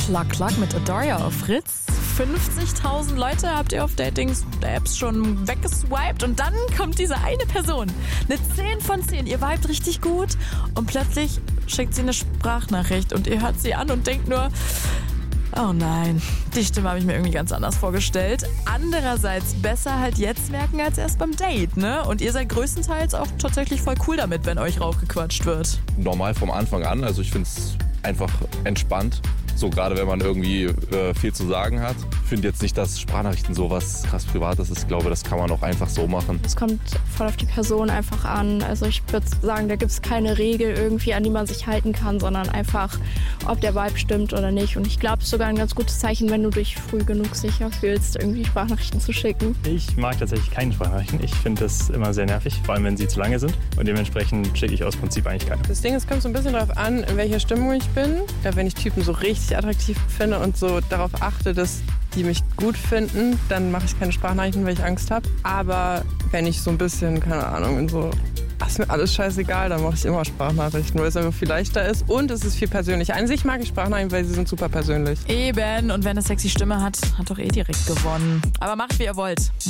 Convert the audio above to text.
Klack Klack mit Adoria auf Fritz. 50.000 Leute habt ihr auf Datings-Apps schon weggeswiped und dann kommt diese eine Person. Eine 10 von 10. Ihr vibet richtig gut und plötzlich schickt sie eine Sprachnachricht und ihr hört sie an und denkt nur, oh nein, die Stimme habe ich mir irgendwie ganz anders vorgestellt. Andererseits besser halt jetzt merken als erst beim Date, ne? Und ihr seid größtenteils auch tatsächlich voll cool damit, wenn euch raufgequatscht wird. Normal vom Anfang an, also ich finde es einfach entspannt. So gerade wenn man irgendwie viel zu sagen hat. Ich finde jetzt nicht, dass Sprachnachrichten so was krass Privates ist. Ich glaube, das kann man auch einfach so machen. Es kommt voll auf die Person einfach an. Also ich würde sagen, da gibt es keine Regel irgendwie, an die man sich halten kann, sondern einfach, ob der Vibe stimmt oder nicht. Und ich glaube, es ist sogar ein ganz gutes Zeichen, wenn du dich früh genug sicher fühlst, irgendwie Sprachnachrichten zu schicken. Ich mag tatsächlich keine Sprachnachrichten. Ich finde das immer sehr nervig, vor allem wenn sie zu lange sind. Und dementsprechend schicke ich aus Prinzip eigentlich keine. Das Ding, es kommt so ein bisschen darauf an, in welcher Stimmung ich bin. Ja, wenn ich Typen so richtig attraktiv finde und so darauf achte, dass die mich gut finden, dann mache ich keine Sprachnachrichten, weil ich Angst habe. Aber wenn ich so ein bisschen, keine Ahnung, in so, ist mir alles scheißegal, dann mache ich immer Sprachnachrichten, weil es einfach viel leichter ist und es ist viel persönlicher. An sich mag ich Sprachnachrichten, weil sie sind super persönlich. Eben, und wenn eine sexy Stimme hat, hat doch direkt gewonnen. Aber macht, wie ihr wollt.